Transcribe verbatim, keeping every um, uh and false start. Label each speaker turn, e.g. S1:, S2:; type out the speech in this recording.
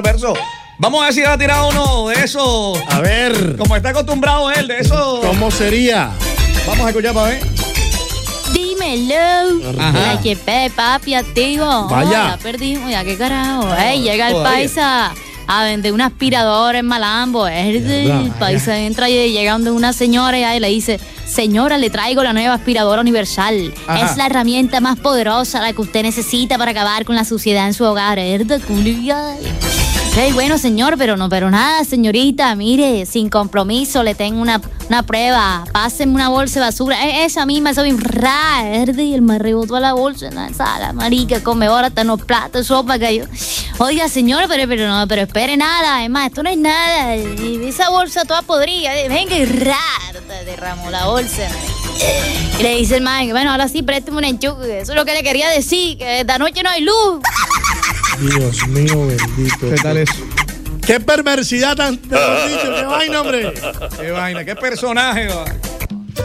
S1: Verso. Vamos a ver si ha tirado uno de esos.
S2: A ver.
S1: Como está acostumbrado él, de esos.
S2: ¿Cómo sería?
S1: Vamos a escuchar para ver.
S3: Dímelo.
S1: Ajá.
S3: Ay, qué pe, papi, activo.
S2: Vaya.
S3: Oh, ya perdimos, ya qué carajo. Ey, llega el
S1: Todavía.
S3: paisa a vender un aspirador en Malambo. El paisa entra y llega donde una señora y ahí le dice: señora, le traigo la nueva aspiradora universal.
S1: Ajá.
S3: Es la herramienta más poderosa, la que usted necesita para acabar con la suciedad en su hogar. ¿Verdad, culia? Hey, bueno, señor, pero no, pero nada, señorita, mire, sin compromiso, le tengo una, una prueba. Pásenme una bolsa de basura. Eh, esa misma, esa misma, verde, y él me rebotó a la bolsa en la sala, marica, come ahora hasta unos platos, sopa cayó. Oiga, señor, pero, pero no, pero espere nada, además, esto no es nada. Esa bolsa toda podrida, venga, y raro, derramó la bolsa. Y le dice el man, bueno, ahora sí, présteme un enchufe. Eso es lo que le quería decir, que esta noche no hay luz.
S2: Dios mío, bendito.
S1: ¿Qué tal eso?
S2: Qué perversidad tan... Qué vaina, hombre.
S1: Qué vaina, qué personaje, va.